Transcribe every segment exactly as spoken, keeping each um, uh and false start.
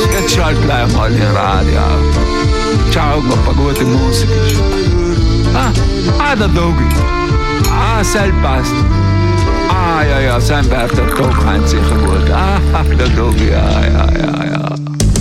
jetzt schalt gleich mal den Radio auf. Schau, ob ein paar gute Musik ist. Ah, ah, der Dogi. Ah, sein passt. Ah, ja, ja, sein wird der Tag ein sicher gut. Ah, der Dogi, ja, ja, ja, ja.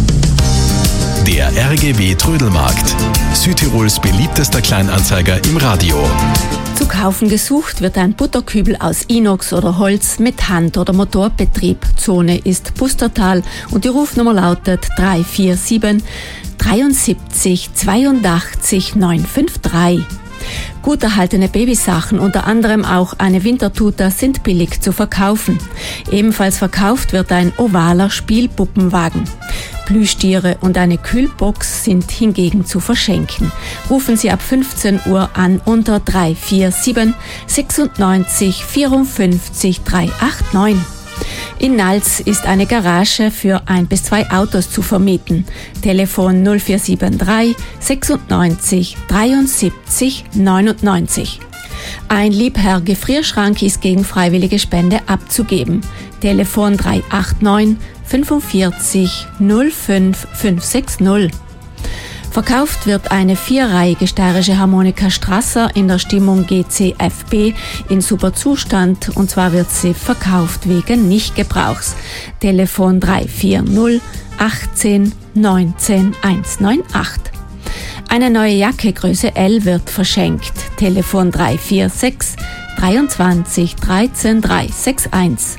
Der R G W Trödelmarkt. Südtirols beliebtester Kleinanzeiger im Radio. Zu kaufen gesucht wird ein Butterkübel aus Inox oder Holz mit Hand- oder Motorbetrieb. Zone ist Pustertal und die Rufnummer lautet drei vier sieben, dreiundsiebzig, zweiundachtzig, neun fünf drei. Gut erhaltene Babysachen, unter anderem auch eine Wintertuta, sind billig zu verkaufen. Ebenfalls verkauft wird ein ovaler Spielpuppenwagen. Plüschtiere und eine Kühlbox sind hingegen zu verschenken. Rufen Sie ab fünfzehn Uhr an unter drei vier sieben, sechsundneunzig, vierundfünfzig, dreihundertneunundachtzig. In Nals ist eine Garage für ein bis zwei Autos zu vermieten. Telefon null vier sieben drei, sechsundneunzig, dreiundsiebzig, neunundneunzig. Ein Liebherr-Gefrierschrank ist gegen freiwillige Spende abzugeben. Telefon drei acht neun, fünfundvierzig, null fünf fünf sechs null. Verkauft wird eine vierreihige steirische Harmonika Strasser in der Stimmung G C F B in super Zustand, und zwar wird sie verkauft wegen Nichtgebrauchs. Telefon drei vier null, achtzehn, neunzehn, hundertachtzig. Eine neue Jacke Größe L wird verschenkt. Telefon drei vier sechs, dreiundzwanzig, dreizehn, dreihundereinundsechzig.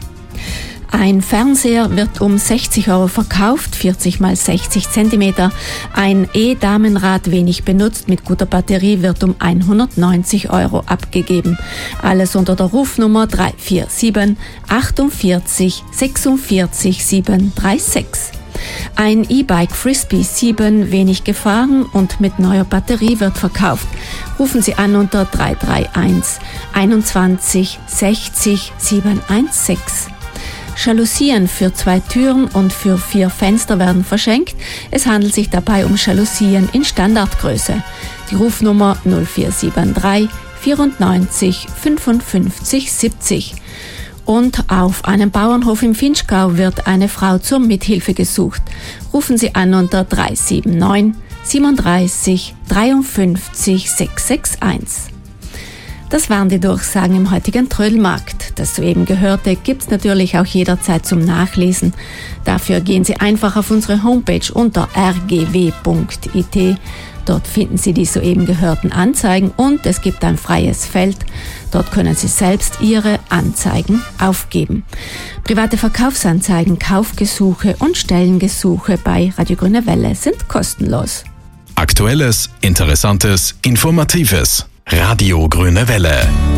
Ein Fernseher wird um sechzig Euro verkauft, vierzig mal sechzig Zentimeter. Ein E-Damenrad, wenig benutzt, mit guter Batterie, wird um hundertneunzig Euro abgegeben. Alles unter der Rufnummer drei vier sieben, achtundvierzig, sechsundvierzig, siebenhundertsechsunddreißig. Ein E-Bike Frisbee sieben, wenig gefahren und mit neuer Batterie, wird verkauft. Rufen Sie an unter drei drei eins, einundzwanzig, sechzig, siebenhundertsechzig. Jalousien für zwei Türen und für vier Fenster werden verschenkt. Es handelt sich dabei um Jalousien in Standardgröße. Die Rufnummer null vier sieben drei, vierundneunzig, fünfundfünfzig, siebzig. Und auf einem Bauernhof im Vinschgau wird eine Frau zur Mithilfe gesucht. Rufen Sie an unter drei sieben neun, siebenunddreißig, dreiundfünfzig, sechshundereinundsechzig. Das waren die Durchsagen im heutigen Trödelmarkt. Das soeben Gehörte gibt's natürlich auch jederzeit zum Nachlesen. Dafür gehen Sie einfach auf unsere Homepage unter r g w punkt i t. Dort finden Sie die soeben gehörten Anzeigen und es gibt ein freies Feld. Dort können Sie selbst Ihre Anzeigen aufgeben. Private Verkaufsanzeigen, Kaufgesuche und Stellengesuche bei Radio Grüne Welle sind kostenlos. Aktuelles, Interessantes, Informatives. Radio Grüne Welle.